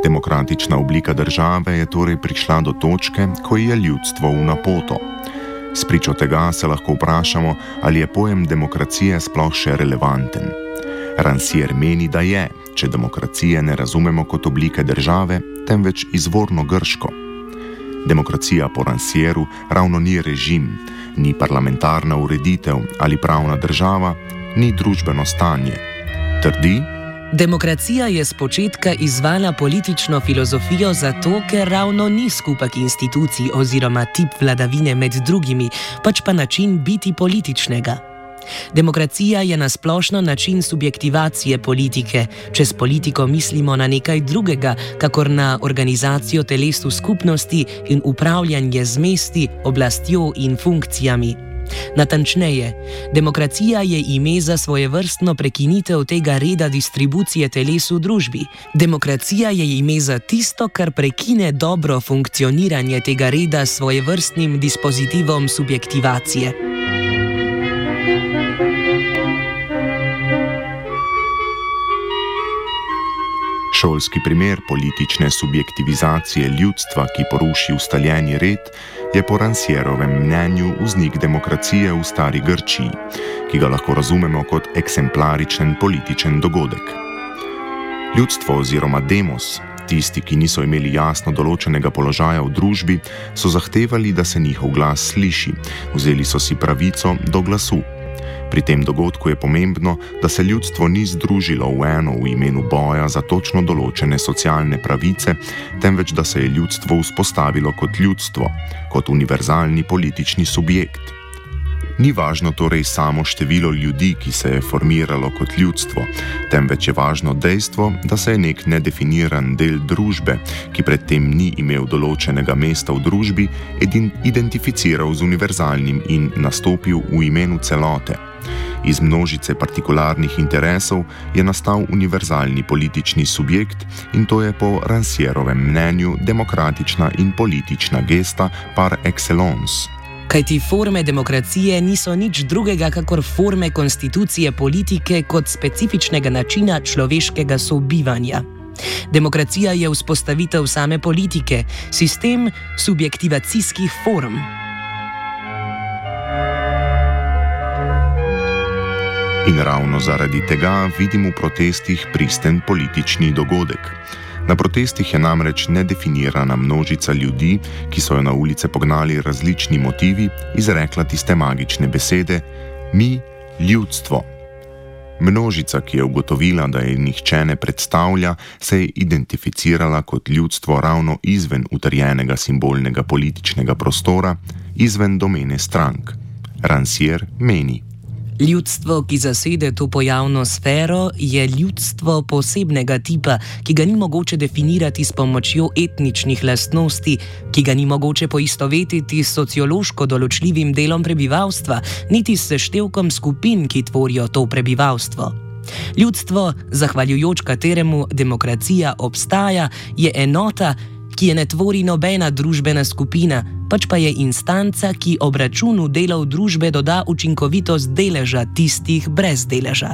Demokratična oblika države je torej prišla do točke, ko je ljudstvo v napoto. Spričo tega se lahko vprašamo, ali je pojem demokracije sploh še relevanten. Rancière meni, da je, če demokracije ne razumemo kot oblike države, temveč izvorno grško. Demokracija po Rancièru ravno ni režim, ni parlamentarna ureditev ali pravna država, ni družbeno stanje. Trdi: demokracija je spočetka izvala politično filozofijo zato, ker ravno ni skupek institucij oziroma tip vladavine med drugimi, pač pa način biti političnega. Demokracija je nasplošno način subjektivacije politike, če s politiko mislimo na nekaj drugega, kakor na organizacijo teles v skupnosti in upravljanje z mesti, oblastjo in funkcijami. Natančneje, demokracija je ime za svojevrstno prekinitev tega reda distribucije teles v družbi. Demokracija je ime za tisto, kar prekine dobro funkcioniranje tega reda s svojevrstnim dispozitivom subjektivacije. Šolski primer politične subjektivizacije ljudstva, ki poruši ustaljeni red, je po Rancièrovem mnenju vznik demokracije v stari Grčiji, ki ga lahko razumemo kot eksemplaričen političen dogodek. Ljudstvo oziroma demos, tisti, ki niso imeli jasno določenega položaja v družbi, so zahtevali, da se njihov glas sliši, vzeli so si pravico do glasu. Pri tem dogodku je pomembno, da se ljudstvo ni združilo v eno v imenu boja za točno določene socialne pravice, temveč da se je ljudstvo vzpostavilo kot ljudstvo, kot univerzalni politični subjekt. Ni važno torej samo število ljudi, ki se je formiralo kot ljudstvo, temveč je važno dejstvo, da se je nek nedefiniran del družbe, ki predtem ni imel določenega mesta v družbi, identificiral z univerzalnim in nastopil v imenu celote. Iz množice partikularnih interesov je nastal univerzalni politični subjekt in to je po Rancièrovem mnenju demokratična in politična gesta par excellence. Kajti forme demokracije niso nič drugega kakor forme konstitucije politike kot specifičnega načina človeškega sobivanja. Demokracija je vzpostavitev same politike, sistem subjektivacijskih form. In ravno zaradi tega vidim v protestih pristen politični dogodek. Na protestih je namreč nedefinirana množica ljudi, ki so jo na ulice pognali različni motivi, izrekla tiste magične besede: mi, ljudstvo. Množica, ki je ugotovila, da je nihče ne predstavlja, se je identificirala kot ljudstvo ravno izven utrjenega simbolnega političnega prostora, izven domene strank. Rancière meni: ljudstvo, ki zasede to pojavno sfero, je ljudstvo posebnega tipa, ki ga ni mogoče definirati s pomočjo etničnih lastnosti, ki ga ni mogoče poistovetiti s sociološko določljivim delom prebivalstva, niti s seštevkom skupin, ki tvorijo to prebivalstvo. Ljudstvo, zahvaljujoč kateremu demokracija obstaja, je enota, ki je ne tvori nobena družbena skupina, pač pa je instanca, ki obračunu delov družbe doda učinkovitost deleža tistih brez deleža.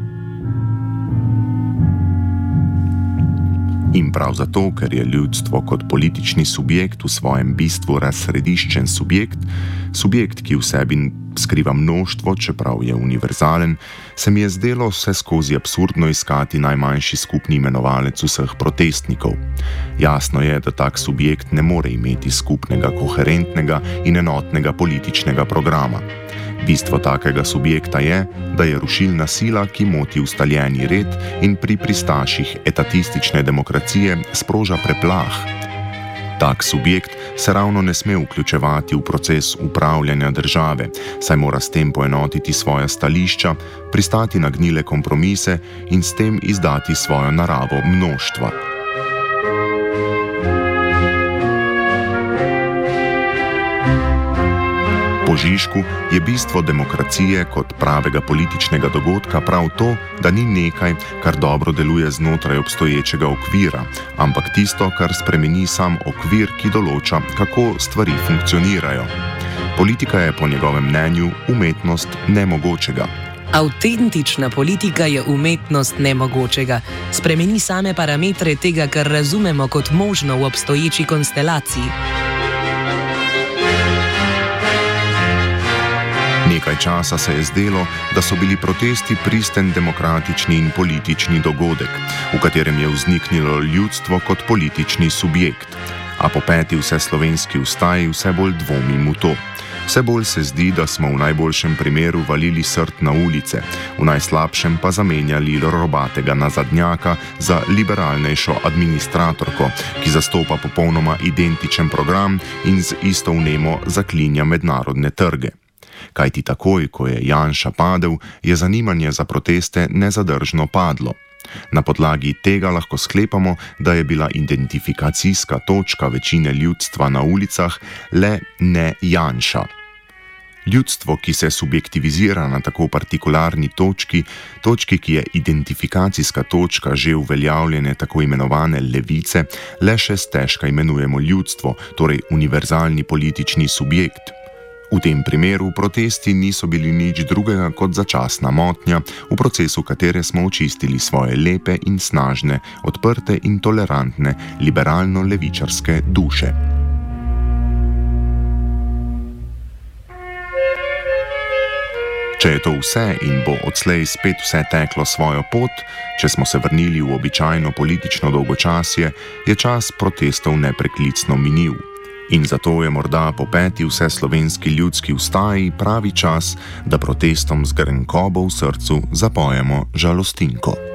In prav zato, ker je ljudstvo kot politični subjekt v svojem bistvu razsrediščen subjekt, subjekt, ki v sebi skriva mnoštvo, čeprav je univerzalen, se mi je zdelo vse skozi absurdno iskati najmanjši skupni imenovalec vseh protestnikov. Jasno je, da tak subjekt ne more imeti skupnega, koherentnega in enotnega političnega programa. Bistvo takega subjekta je, da je rušilna sila, ki moti ustaljeni red in pri pristaših etatistične demokracije sproža preplah. Tak subjekt se ravno ne sme vključevati v proces upravljanja države, saj mora s tem poenotiti svoja stališča, pristati na gnile kompromise in s tem izdati svojo naravo mnoštva. Po Žižku je bistvo demokracije kot pravega političnega dogodka prav to, da ni nekaj, kar dobro deluje znotraj obstoječega okvira, ampak tisto, kar spremeni sam okvir, ki določa, kako stvari funkcionirajo. Politika je po njegovem mnenju umetnost nemogočega. Avtentična politika je umetnost nemogočega. Spremeni same parametre tega, kar razumemo kot možno v obstoječi konstelaciji. Nekaj časa se je zdelo, da so bili protesti pristen demokratični in politični dogodek, v katerem je vzniknilo ljudstvo kot politični subjekt. A po 5. vseslovenski ustaji vse bolj dvomim v to. Vse bolj se zdi, da smo v najboljšem primeru valili srd na ulice, v najslabšem pa zamenjali robatega nazadnjaka za liberalnejšo administratorko, ki zastopa popolnoma identičen program in z isto vnemo zaklinja mednarodne trge. Kajti takoj, ko je Janša padel, je zanimanje za proteste nezadržno padlo. Na podlagi tega lahko sklepamo, da je bila identifikacijska točka večine ljudstva na ulicah le ne Janša. Ljudstvo, ki se subjektivizira na tako partikularni točki, ki je identifikacijska točka že uveljavljene tako imenovane levice, le še stežka imenujemo ljudstvo, torej univerzalni politični subjekt. V tem primeru protesti niso bili nič drugega kot začasna motnja, v procesu katere smo očistili svoje lepe in snažne, odprte in tolerantne, liberalno-levičarske duše. Če je to vse in bo odslej spet vse teklo svojo pot, če smo se vrnili v običajno politično dolgočasje, je čas protestov nepreklicno minil. In zato je morda po 5. vseslovenski ljudski ustaji pravi čas, da protestom z grenkobo v srcu zapojemo žalostinko.